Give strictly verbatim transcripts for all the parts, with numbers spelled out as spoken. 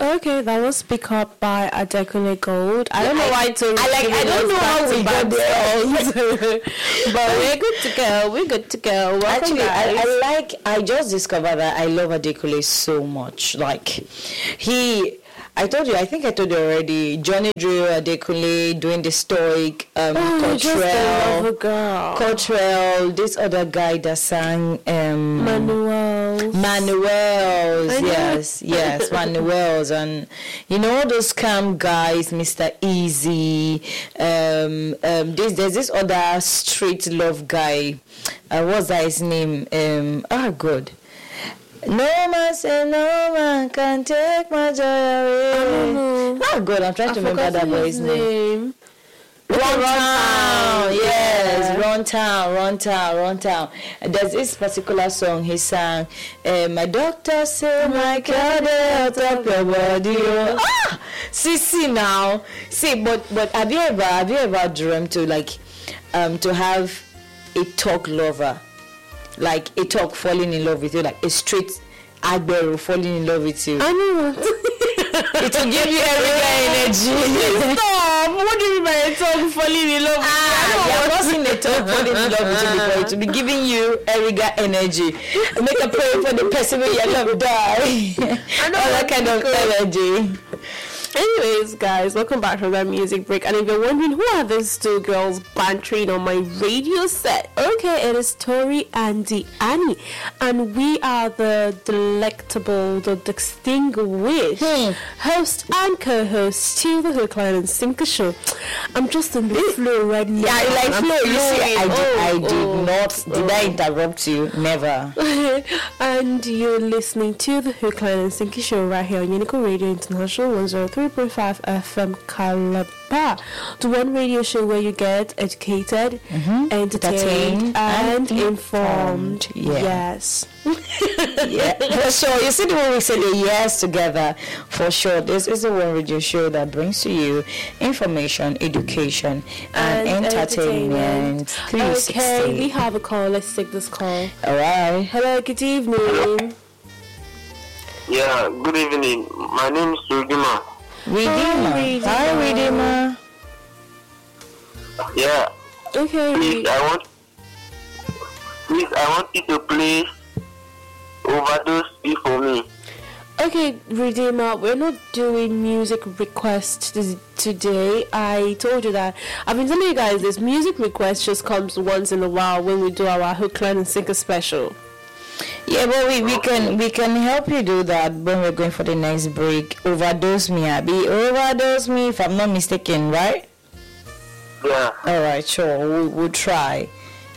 Okay, that was Pick Up by Adekunle Gold. I don't know why to I like I don't know how we got there. But we're good to go. We're good to go. Welcome, Actually, I, guys. I like I just discovered that I love Adekunle so much. Like he I told you, I think I told you already, Johnny Drew Adekunle doing the stoic um Oh, just the Cottrell, lover girl. Cottrell, this other guy that sang um Manuel. Manuel's, I know. yes, yes, Manuel's, and you know all those scam guys, Mister Easy. Um, um, this there's this other street love guy. Uh, what's that his name? Um, oh God. No man say no man can take my joy away. I don't know. Oh God, I'm trying I to remember that forgot boy's his name. name. Run Run Town, Town, yes, yeah. Run Town, Run Town, Run Town. And there's this particular song he sang. Uh, my doctor said, my God, health of your body. Oh. Ah, see, see now, see, but but have you ever have you ever dreamt to like um to have a talk lover, like a talk falling in love with you, like a straight Agbero falling in love with you? I know what. It will give you every energy. Stop! What do you mean by a talk falling in love with Ah, you? you have not seen the talk falling in love with you before. It will be giving you Eriga energy. Make a prayer for the person who you love die. I know All that what kind of energy. Anyways, guys, welcome back from that music break. And if you're wondering who are these two girls bantering on my radio set, okay, it is Tori and Annie, and we are the delectable, the distinguished Hmm. host and co-host to the Hookline and Sinker Show. I'm just in the flow right now. Yeah, like I'm Flo, you see, I flowing. did, I Oh, did oh, not. Did I interrupt you? Never. And you're listening to the Hookline and Sinky Show right here on Unico Radio International one oh three point five F M Calabar. The one radio show where you get educated, Mhm. entertained, Entertained and, and informed. informed. Yeah. Yes. Yeah, for sure. You see the one we said the yes together. For sure, this is the one radio show that brings to you information, education, and, And entertainment. three sixty. Okay, we have a call. Let's take this call. All right. Hello, good evening. Yeah, good evening. My name is Rudima. Redeemer. Redeemer. Hi, Redeemer. Yeah, Okay. please, I want, please, I want you to play Overdose B for me. Okay, Redeemer, we're not doing music requests this, today. I told you that. I've been telling you guys this music request just comes once in a while when we do our Hookline and Sinker special. Yeah, but we, we can we can help you do that when we're going for the next break. Overdose me, Abby. Overdose me, if I'm not mistaken, right? Yeah. All right, sure. We'll, we'll try.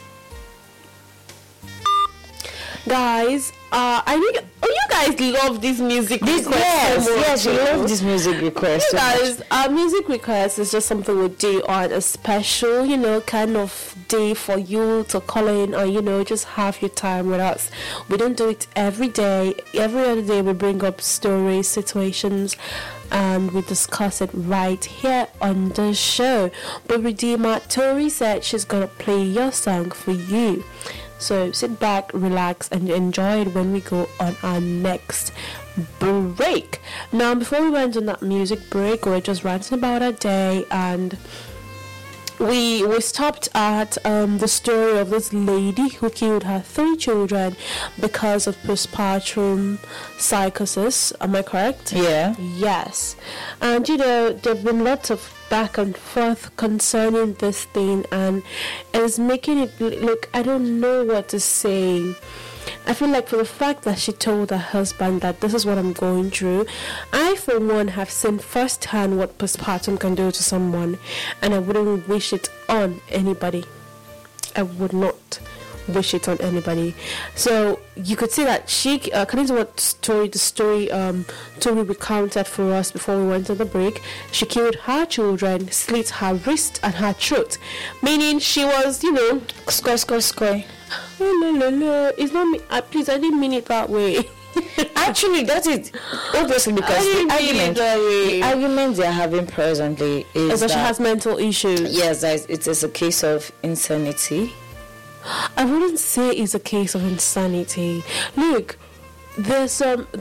Guys, uh, I think oh, you guys love this music This, request. yes, so much, yes, we you know? love this music request. You so much. guys, our music request is just something we do on a special, you know, kind of day for you to call in or, you know, just have your time with us. We don't do it every day. Every other day we bring up stories, situations, and we discuss it right here on the show. But Redeemer, Tori said she's going to play your song for you. So sit back, relax, and enjoy it when we go on our next break. Now, before we went on that music break, we were just ranting about our day, and we we stopped at um, the story of this lady who killed her three children because of postpartum psychosis. Am I correct? Yeah. Yes. And you know, there have been lots of back and forth concerning this thing, and it's making it look, I don't know what to say. I feel like for the fact that she told her husband that this is what I'm going through, I for one have seen firsthand what postpartum can do to someone, and I wouldn't wish it on anybody. I would not wish it on anybody. So you could see that she, uh, according to what story the story um Tori recounted for us before we went on the break, she killed her children, slit her wrist and her throat, meaning she was, you know, Score, score, score. oh no no no, it's not me. Uh, please, I didn't mean it that way. Actually, that's it. Obviously, because I the didn't mean it argument, that way. the argument they're having presently is As that she that, has mental issues. yes, that it is a case of insanity. I wouldn't say it's a case of insanity. Look, there's um the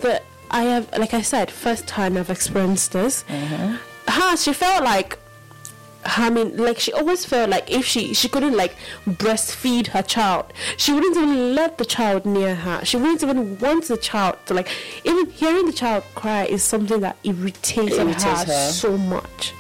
I have, like I said, first time I've experienced this. Mm-hmm. Her, she felt like, I mean, like she always felt like if she she couldn't like breastfeed her child, she wouldn't even let the child near her. She wouldn't even want the child to like. Even hearing the child cry is something that irritated Irritates her, her. so much.